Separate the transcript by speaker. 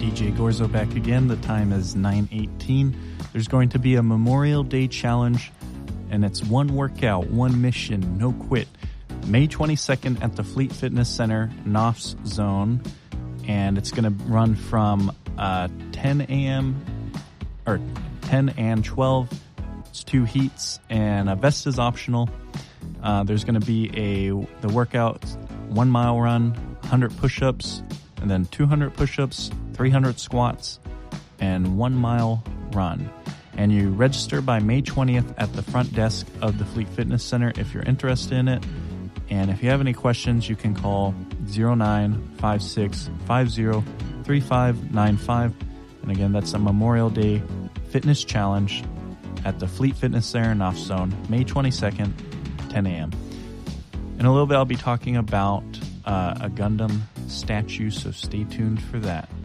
Speaker 1: DJ Gorzo back again. The time is 9:18. There's going to be a Memorial Day challenge, and it's one workout, one mission, no quit. May 22nd at the Fleet Fitness Center, Knopf's Zone, and it's going to run from 10 a.m. or 10 and 12. It's 2 heats, and a vest is optional. There's going to be the workout, 1 mile run, 100 push-ups, and then 200 push-ups, 300 squats, and 1 mile run. And you register by May 20th at the front desk of the Fleet Fitness Center if you're interested in it. And if you have any questions, you can call 0956503595. And again, that's a Memorial Day Fitness Challenge at the Fleet Fitness Center in Off Zone, May 22nd, 10 a.m. In a little bit, I'll be talking about a Gundam statue, so stay tuned for that.